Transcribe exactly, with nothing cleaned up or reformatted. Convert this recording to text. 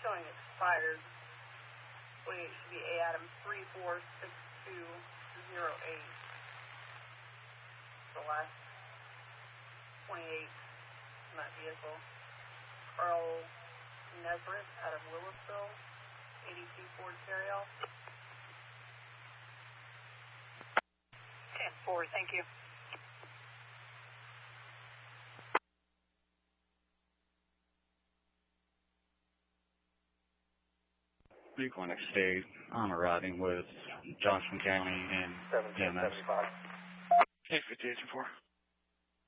showing expired. twenty-eight should be A Adam three four six two zero eight. The last twenty-eight in that vehicle. Carl Nesbitt out of Willisville, eighty-two Ford Carryall. ten four, thank you. Vehicle next state, I'm arriving with Johnson County and E M S. seventeen seventy-five. eight fifty-eight four.